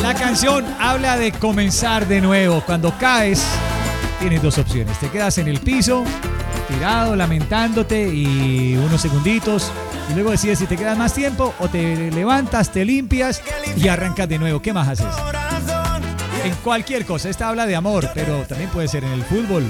La canción habla de comenzar de nuevo. Cuando caes, tienes dos opciones. Te quedas en el piso, tirado, lamentándote y unos segunditos. Y luego decides si te quedas más tiempo o te levantas, te limpias y arrancas de nuevo. ¿Qué más haces? En cualquier cosa. Esta habla de amor, pero también puede ser en el fútbol,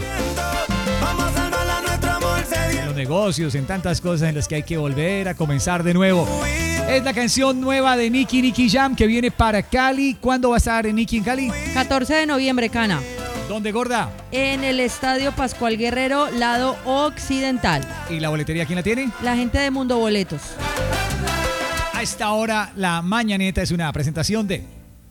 en los negocios, en tantas cosas en las que hay que volver a comenzar de nuevo. Es la canción nueva de Nicky Jam que viene para Cali. ¿Cuándo va a estar Nicky en Cali? 14 de noviembre, Cana. ¿Dónde, gorda? En el Estadio Pascual Guerrero, lado occidental. ¿Y la boletería quién la tiene? La gente de Mundo Boletos. A esta hora, la mañaneta es una presentación de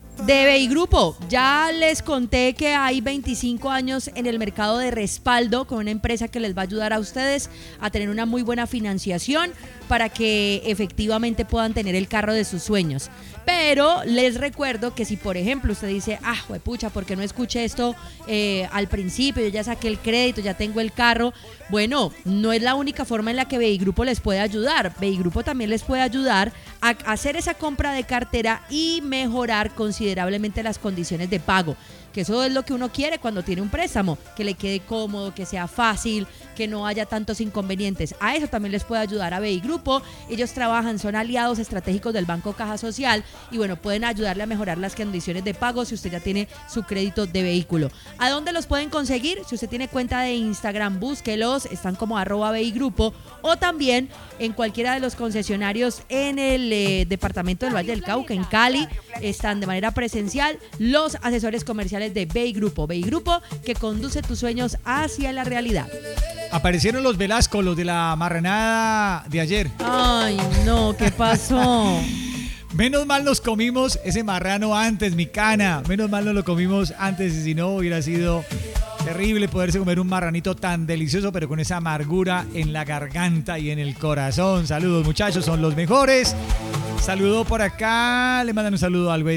BI Grupo. Ya les conté que hay 25 años en el mercado de respaldo con una empresa que les va a ayudar a ustedes a tener una muy buena financiación para que efectivamente puedan tener el carro de sus sueños. Pero les recuerdo que si, por ejemplo, usted dice, juepucha, ¿por qué no escuché esto al principio? Yo ya saqué el crédito, ya tengo el carro. Bueno, no es la única forma en la que BI Grupo les puede ayudar. BI Grupo también les puede ayudar a hacer esa compra de cartera y mejorar considerablemente las condiciones de pago. Que eso es lo que uno quiere cuando tiene un préstamo, que le quede cómodo, que sea fácil, que no haya tantos inconvenientes. A eso también les puede ayudar a BI Grupo. Ellos trabajan, son aliados estratégicos del Banco Caja Social y bueno, pueden ayudarle a mejorar las condiciones de pago si usted ya tiene su crédito de vehículo. ¿A dónde los pueden conseguir? Si usted tiene cuenta de Instagram, búsquelos, están como @BI Grupo, o también en cualquiera de los concesionarios en el departamento del Valle del Cauca, en Cali, están de manera presencial los asesores comerciales de BI Grupo. BI Grupo, que conduce tus sueños hacia la realidad. Aparecieron los Velasco, los de la marranada de ayer. Ay, no, ¿qué pasó? Menos mal nos comimos ese marrano antes, mi cana. Menos mal nos lo comimos antes, y si no hubiera sido terrible poderse comer un marranito tan delicioso, pero con esa amargura en la garganta y en el corazón. Saludos, muchachos, son los mejores. Saludó por acá, le mandan un saludo al güey,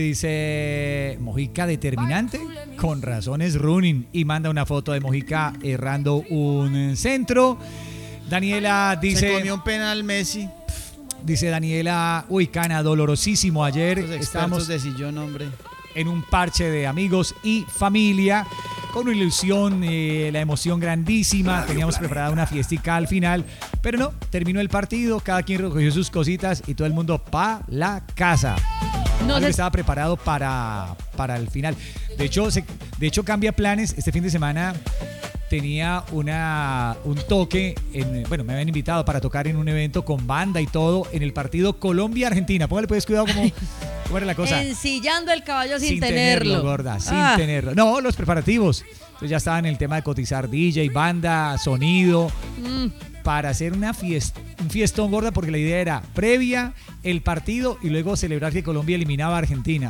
dice Mojica determinante, con razones running, y manda una foto de Mojica errando un centro. Daniela dice... Se comió un penal Messi. Dice Daniela, uy, cana, dolorosísimo ayer. Estamos de sillón, hombre. En un parche de amigos y familia, con una ilusión, la emoción grandísima. Teníamos preparada una fiestica al final, pero no, terminó el partido, cada quien recogió sus cositas y todo el mundo pa' la casa. No estaba preparado para el final. De hecho, cambia planes. Este fin de semana tenía un toque, me habían invitado para tocar en un evento con banda y todo, en el partido Colombia-Argentina. Póngale pues cuidado cómo era la cosa. Ensillando el caballo sin tenerlo. Gorda, sin tenerlo. No, los preparativos. Entonces ya estaban en el tema de cotizar DJ, banda, sonido, para hacer un fiestón, gorda, porque la idea era previa, el partido y luego celebrar que Colombia eliminaba a Argentina.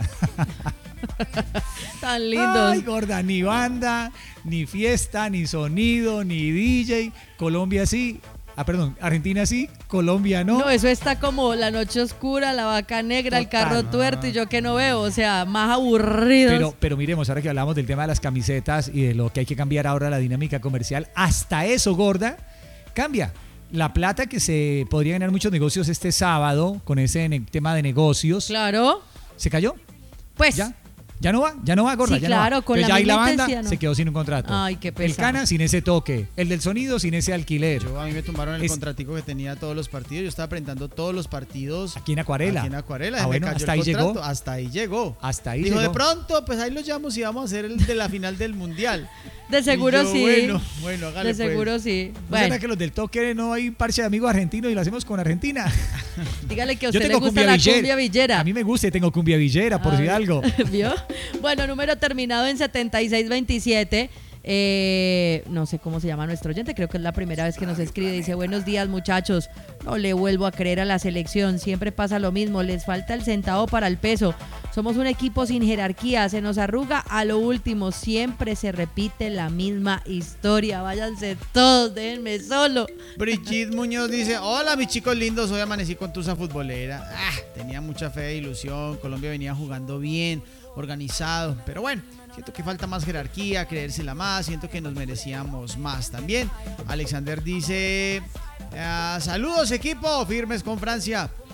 Tan lindos. Ay, gorda, ni banda, ni fiesta, ni sonido, ni DJ. Colombia sí. Argentina sí, Colombia no. No, eso está como La Noche Oscura, La Vaca Negra, El Carro Tuerto y yo que no veo, o sea, más aburridos. Pero miremos, ahora que hablamos del tema de las camisetas y de lo que hay que cambiar ahora la dinámica comercial, hasta eso, gorda, cambia. La plata que se podría ganar muchos negocios este sábado con ese tema de negocios. Claro. ¿Se cayó? Pues. Ya no va, gorda. Sí, ya claro, no va. con la la banda intensidad, ¿no? se quedó sin un contrato. Ay, qué pesado. El Cana sin ese toque. El del sonido sin ese alquiler. A mí me tumbaron el contratico que tenía todos los partidos. Yo estaba presentando todos los partidos. Aquí en Acuarela. Bueno, hasta ahí llegó. Hasta ahí llegó. Dijo, de pronto, pues ahí lo llamamos y vamos a hacer el de la final del Mundial. De seguro sí. Bueno, hágale. De seguro pues. Sí. ¿No será que los del toque no hay parche de amigos argentinos y lo hacemos con Argentina? Dígale que a usted le gusta la cumbia villera. A mí me gusta y tengo cumbia villera, por si algo. ¿Vio? Bueno, número terminado en 7627. No sé cómo se llama nuestro oyente, creo que es la primera vez que nos escribe. Dice: buenos días, muchachos, no le vuelvo a creer a la selección, siempre pasa lo mismo, les falta el centavo para el peso, somos un equipo sin jerarquía, se nos arruga a lo último, siempre se repite la misma historia, váyanse todos, déjenme solo. Brigitte Muñoz dice: hola mis chicos lindos, hoy amanecí con tusa futbolera. Tenía mucha fe e ilusión, Colombia venía jugando bien, organizado, pero bueno, siento que falta más jerarquía, creérsela más, siento que nos merecíamos más también. Alexander dice: saludos equipo, firmes con Francia.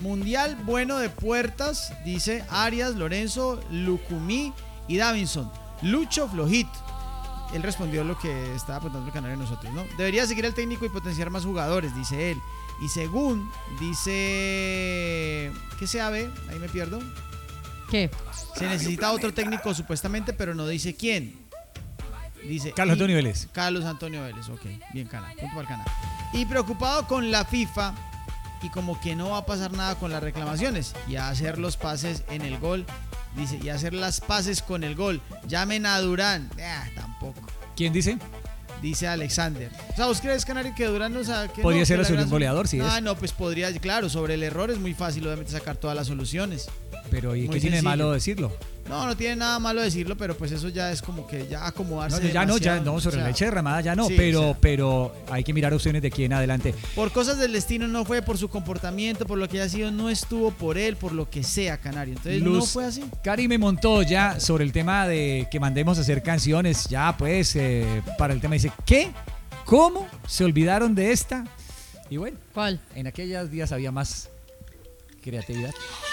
Mundial bueno de puertas, dice Arias, Lorenzo, Lucumí y Davinson. Lucho flojito. Él respondió lo que estaba preguntando el canal de nosotros, ¿no? Debería seguir al técnico y potenciar más jugadores, dice él. Y según dice... ¿Qué se sabe? Ahí me pierdo. ¿Qué? Se necesita otro técnico supuestamente, pero no dice quién. Dice Carlos Antonio Vélez. Carlos Antonio Vélez, ok. Bien, canal. Punto para el canal. Y preocupado con la FIFA y como que no va a pasar nada con las reclamaciones y a hacer los pases en el gol. Dice, y hacer las pases con el gol. Llamen a Durán. Tampoco. ¿Quién dice? Dice Alexander. O sea, ¿vos crees, Canario, que Durán no sabe que Podría no, ser que sobre un goleador, sí. No, pues podría, claro, sobre el error es muy fácil, obviamente, sacar todas las soluciones. Pero ¿y Muy qué tiene de sencillo. malo decirlo? No tiene nada malo decirlo, pero pues eso ya es como que ya acomodarse. Sobre la leche derramada ya no, sí, pero hay que mirar opciones de aquí en adelante. Por cosas del destino no fue, por su comportamiento, por lo que haya sido, no estuvo por él, por lo que sea, Canario. Entonces no fue así. Cari me montó ya sobre el tema de que mandemos a hacer canciones, ya pues, para el tema. Dice, ¿qué? ¿Cómo? ¿Se olvidaron de esta? Y bueno, ¿Cuál? en aquellos días había más creatividad.